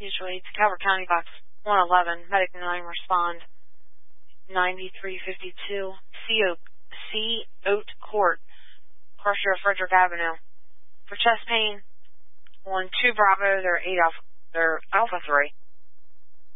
usually to Calvert County Box 111, Medic 9, respond 9352, C. Oat Court, Crusher of Frederick Avenue. For chest pain, on 2 Bravo, they're Alpha 3.